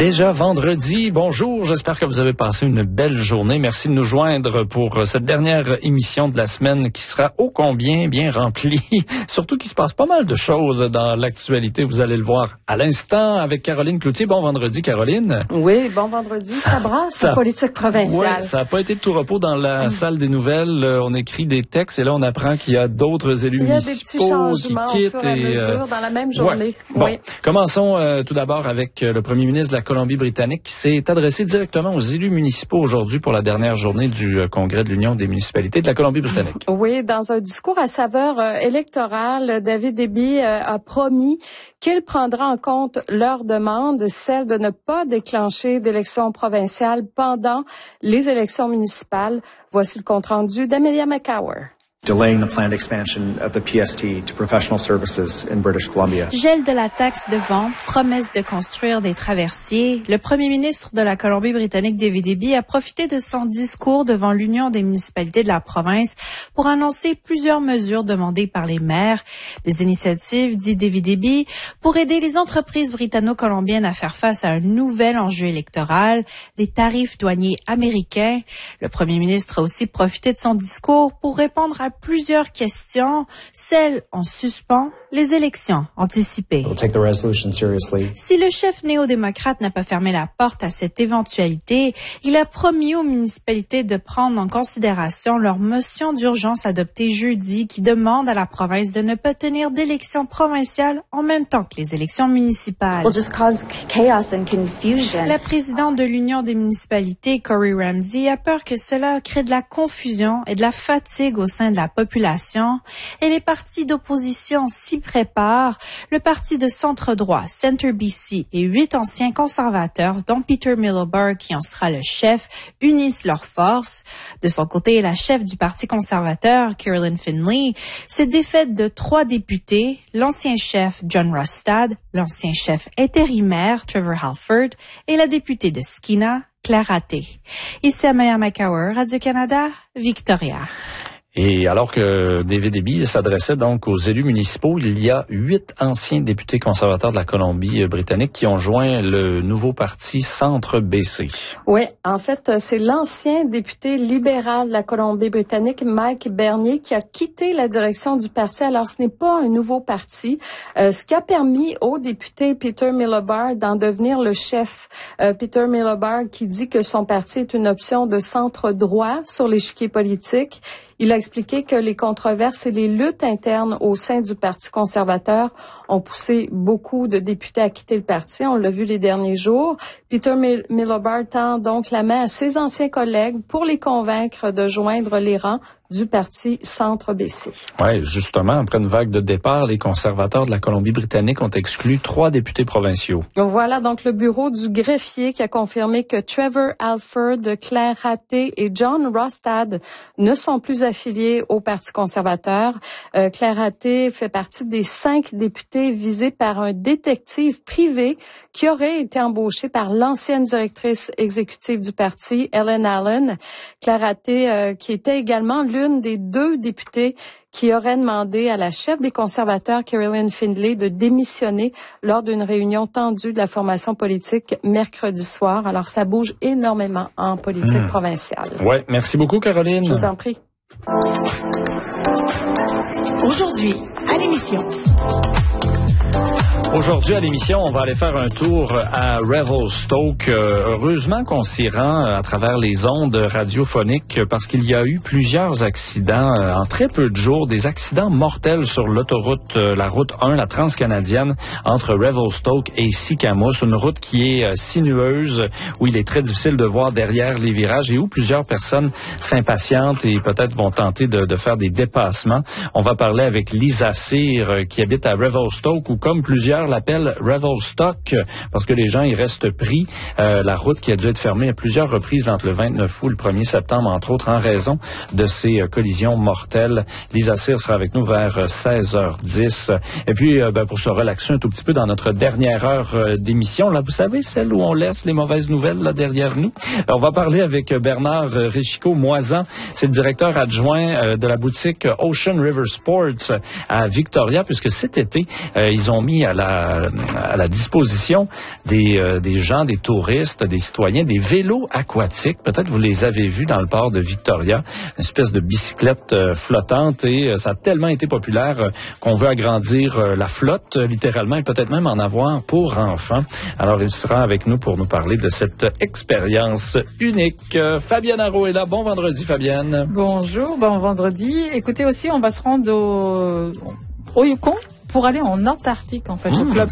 Déjà vendredi, bonjour, j'espère que vous avez passé une belle journée. Merci de nous joindre pour cette dernière émission de la semaine qui sera ô combien bien remplie. Surtout qu'il se passe pas mal de choses dans l'actualité, vous allez le voir à l'instant avec Caroline Cloutier. Bon vendredi, Caroline. Oui, bon vendredi, ça brasse la politique provinciale. Oui, ça n'a pas été de tout repos dans la salle des nouvelles. On écrit des textes et là on apprend qu'il y a d'autres élus municipaux qui quittent. Il y a des petits changements au fur et à mesure dans la même journée. Ouais. Bon, commençons tout d'abord avec le premier ministre de la Colombie-Britannique qui s'est adressé directement aux élus municipaux aujourd'hui pour la dernière journée du congrès de l'Union des municipalités de la Colombie-Britannique. Oui, dans un discours à saveur électorale, David Eby a promis qu'il prendra en compte leur demande, celle de ne pas déclencher d'élections provinciales pendant les élections municipales. Voici le compte-rendu d'Amelia McCower. Delaying the planned expansion of the PST to professional services in British Columbia. Gel de la taxe de vente, promesse de construire des traversiers. Le premier ministre de la Colombie-Britannique, David Eby, a profité de son discours devant l'Union des municipalités de la province pour annoncer plusieurs mesures demandées par les maires. Des initiatives, dit David Eby, pour aider les entreprises britanno-colombiennes à faire face à un nouvel enjeu électoral, les tarifs douaniers américains. Le premier ministre a aussi profité de son discours pour répondre à plusieurs questions, celles en suspens, les élections anticipées. We'll take the resolution seriously. Si le chef néo-démocrate n'a pas fermé la porte à cette éventualité, il a promis aux municipalités de prendre en considération leur motion d'urgence adoptée jeudi qui demande à la province de ne pas tenir d'élections provinciales en même temps que les élections municipales. Will just cause chaos and confusion. La présidente de l'Union des municipalités, Corey Ramsey, a peur que cela crée de la confusion et de la fatigue au sein de la population. Et les partis d'opposition s'y préparent. Le parti de centre-droit, Centre BC, et 8 anciens conservateurs, dont Peter Miliband, qui en sera le chef, unissent leurs forces. De son côté, la chef du Parti conservateur, Caroline Finlay, s'est défaite de 3 députés, l'ancien chef John Rostad, l'ancien chef intérimaire Trevor Halford et la députée de Skeena, Claire Raté. Ici Amelia McCower, Radio-Canada, Victoria. Et alors que David Eby s'adressait donc aux élus municipaux, il y a 8 anciens députés conservateurs de la Colombie-Britannique qui ont joint le nouveau parti Centre BC. Oui, en fait, c'est l'ancien député libéral de la Colombie-Britannique, Mike Bernier, qui a quitté la direction du parti. Alors, ce n'est pas un nouveau parti, ce qui a permis au député Peter Miliband d'en devenir le chef. Peter Miliband qui dit que son parti est une option de centre-droit sur l'échiquier politique. Il a expliqué que les controverses et les luttes internes au sein du Parti conservateur ont poussé beaucoup de députés à quitter le parti. On l'a vu les derniers jours. Peter Miliband tend donc la main à ses anciens collègues pour les convaincre de joindre les rangs du parti Centre BC. Oui, justement, après une vague de départ, les conservateurs de la Colombie-Britannique ont exclu 3 députés provinciaux. Voilà donc le bureau du greffier qui a confirmé que Trevor Halford, Claire Raté et John Rostad ne sont plus affiliés au Parti conservateur. Claire Raté fait partie des 5 députés visés par un détective privé qui aurait été embauché par l'ancienne directrice exécutive du parti, Ellen Allen. Claire Raté, qui était également l'une des 2 députés qui aurait demandé à la chef des conservateurs, Caroline Finlay, de démissionner lors d'une réunion tendue de la formation politique mercredi soir. Alors, ça bouge énormément en politique provinciale. Oui, merci beaucoup, Caroline. Je vous en prie. Aujourd'hui, à l'émission. Aujourd'hui à l'émission, on va aller faire un tour à Revelstoke. Heureusement qu'on s'y rend à travers les ondes radiophoniques parce qu'il y a eu plusieurs accidents en très peu de jours, des accidents mortels sur l'autoroute, la route 1, la transcanadienne, entre Revelstoke et Sicamous, une route qui est sinueuse, où il est très difficile de voir derrière les virages et où plusieurs personnes s'impatientent et peut-être vont tenter de faire des dépassements. On va parler avec Lisa Cyr qui habite à Revelstoke, ou comme plusieurs l'appellent Revelstock, parce que les gens y restent pris. La route qui a dû être fermée à plusieurs reprises entre le 29 août et le 1er septembre, entre autres, en raison de ces collisions mortelles. Lisa Cyr sera avec nous vers 16h10. Et puis, pour se relaxer un tout petit peu dans notre dernière heure d'émission, là, vous savez, celle où on laisse les mauvaises nouvelles là derrière nous. On va parler avec Bernard Réchico-Moisan. C'est le directeur adjoint de la boutique Ocean River Sports à Victoria, puisque cet été, ils ont mis à la à la disposition des gens, des touristes, des citoyens, des vélos aquatiques. Peut-être vous les avez vus dans le port de Victoria, une espèce de bicyclette flottante, et ça a tellement été populaire qu'on veut agrandir la flotte littéralement et peut-être même en avoir pour enfants. Alors il sera avec nous pour nous parler de cette expérience unique. Fabienne Arreault est là. Bon vendredi, Fabienne. Bonjour, bon vendredi. Écoutez aussi, on va se rendre au Yukon pour aller en Antarctique, en fait, au Club